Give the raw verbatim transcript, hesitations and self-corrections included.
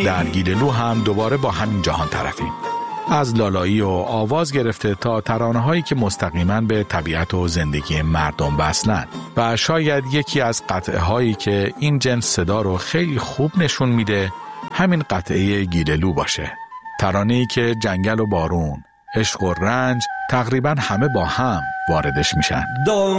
در گیللو هم دوباره با همین جهان طرفیم. از لالایی و آواز گرفته تا ترانه‌هایی که مستقیما به طبیعت و زندگی مردم وصلن و شاید یکی از قطعه هایی که این جنس صدا رو خیلی خوب نشون میده همین قطعه گیللو باشه. ترانه‌ای که جنگل و بارون، عشق و رنج تقریبا همه با هم واردش میشن.